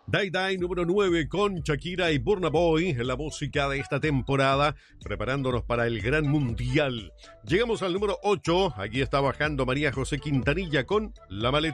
Day Day número 9 con Shakira y Burna Boy en la música de esta temporada, preparándonos para el Gran Mundial. Llegamos al número 8, aquí está bajando María José Quintanilla con La Maleta.